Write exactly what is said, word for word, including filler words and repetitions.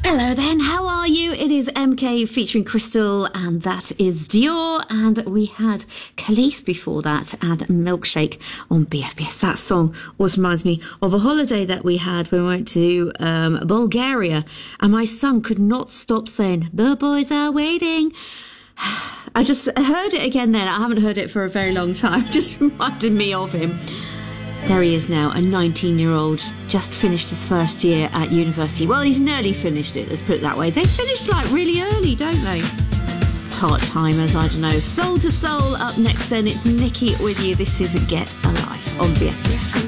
Hello then, how are you? It is M K featuring Crystal, and that is Dior, and we had Khalees before that and Milkshake on B F B S. That song always reminds me of a holiday that we had when we went to um, Bulgaria, and my son could not stop saying, "The boys are waiting." I just heard it again then. I haven't heard it for a very long time. It just reminded me of him. There he is now, a nineteen-year-old, just finished his first year at university. Well, he's nearly finished it, let's put it that way. They finish like really early, don't they? Part-timers, I don't know. Soul to Soul up next then. It's Nikki with you. This is Get Alive on B F B S.